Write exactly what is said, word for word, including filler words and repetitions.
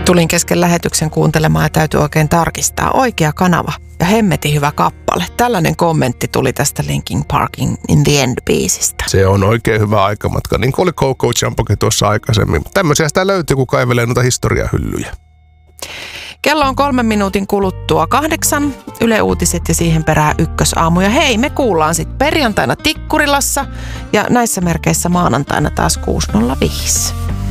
Tulin kesken lähetyksen kuuntelemaan ja täytyy oikein tarkistaa. Oikea kanava ja hemmetin hyvä kappale. Tällainen kommentti tuli tästä Linkin Parkin In the End-biisistä. Se on oikein hyvä aikamatka, niin kuin oli Coco Jumpokin tuossa aikaisemmin. Tämmöisiä sitä löytyy, kun kaivelee noita historiahyllyjä. Kello on kolmen minuutin kuluttua kahdeksan. Yle Uutiset ja siihen perään Ykkösaamu. Ja hei, me kuullaan sitten perjantaina Tikkurilassa ja näissä merkeissä maanantaina taas kuusi nolla viisi.